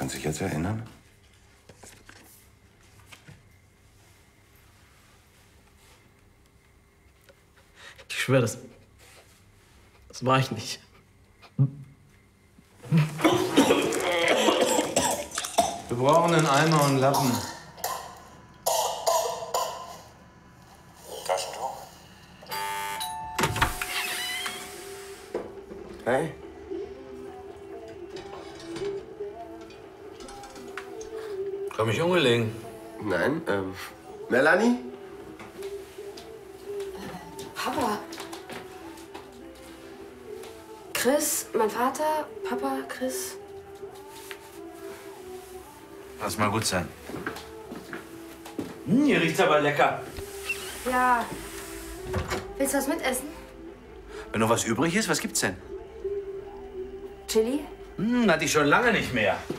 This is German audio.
Kannst du dich jetzt erinnern? Ich schwöre, das war ich nicht. Wir brauchen einen Eimer und einen Lappen. Taschentuch? Hey? Komm ich umgelegen? Nein, Melanie? Papa. Chris, mein Vater, Papa, Chris. Lass mal gut sein. Hier riecht's aber lecker. Ja. Willst du was mitessen? Wenn noch was übrig ist, was gibt's denn? Chili? Hatte ich schon lange nicht mehr.